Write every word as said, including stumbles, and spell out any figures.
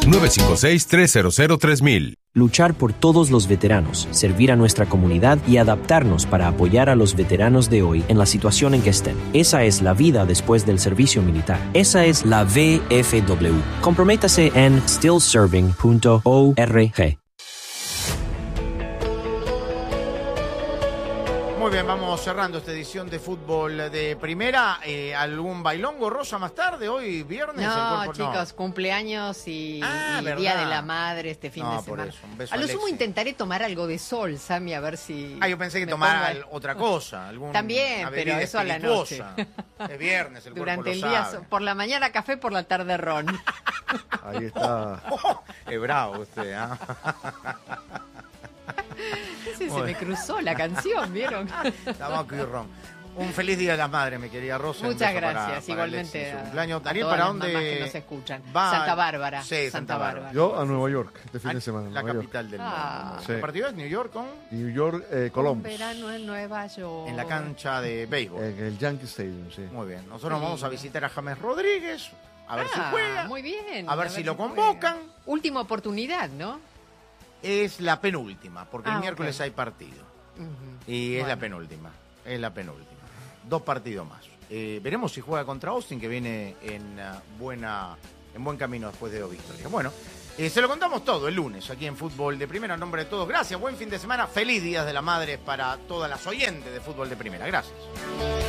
nueve cinco seis, tres cero cero, tres mil. Luchar por todos los veteranos, servir a nuestra comunidad y adaptarnos para apoyar a los veteranos de hoy en la situación en que estén. Esa es la vida después del servicio militar. Esa es la V F W. Comprométase en still serving punto org. Muy bien, vamos cerrando esta edición de fútbol de primera. Eh, ¿Algún bailongo, Rosa, más tarde? Hoy viernes. No, el cuerpo, chicos, no. cumpleaños y, Ah, y Día de la Madre este fin no, de semana. Por eso, un beso a lo a sumo Alexi. intentaré tomar algo de sol, Sammy, a ver si... Ah, yo pensé que me tomara pongo- otra cosa. Algún, También, una pero bebida eso a la noche. espirituosa. Es viernes, el Durante el cuerpo lo día, sabe. so- por la mañana café, por la tarde ron. Ahí está. Oh, es bravo usted, ¿ah? Ese se me cruzó la canción, ¿vieron? Tabaco y ron. Un feliz Día de las Madres, mi querida Rosa. Un Muchas beso para- gracias, para igualmente. Alexis, su a- cumpleaños. a Daniel, todas ¿para las dónde mamás que nos escuchan. va? Santa Bárbara. Sí, Santa, Santa Bárbara. Bárbara. Yo a Nueva York este fin Ah, de semana. La Nueva York. capital del Ah. mundo. Sí. ¿El partido es New York con? New York, eh, Un Columbus. verano en Nueva York. En la cancha de béisbol. En el Yankee Stadium, sí. Muy bien. Nosotros Sí. vamos a visitar a James Rodríguez. A ver si Ah, juega. Muy bien. A ver si lo juega. convocan. Última oportunidad, ¿no? Es la penúltima, porque el Ah, miércoles ok. hay partido. Ujú. Y es Bueno. la penúltima. Es la penúltima. Dos partidos más. Eh, veremos si juega contra Austin, que viene en uh, buena en buen camino después de dos victorias. Bueno, eh, se lo contamos todo el lunes aquí en Fútbol de Primera. En nombre de todos, gracias. Buen fin de semana. Feliz Días de la Madre para todas las oyentes de Fútbol de Primera. Gracias.